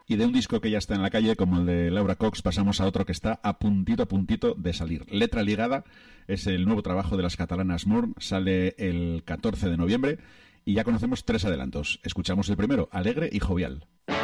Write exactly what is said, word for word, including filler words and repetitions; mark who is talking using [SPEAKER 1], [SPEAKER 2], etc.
[SPEAKER 1] Y de un disco que ya está en la calle, como el de Laura Cox, pasamos a otro que está a puntito a puntito de salir. Letra Ligada es el nuevo trabajo de las catalanas Morn, sale el catorce de noviembre y ya conocemos tres adelantos. Escuchamos el primero, Alegre y Jovial.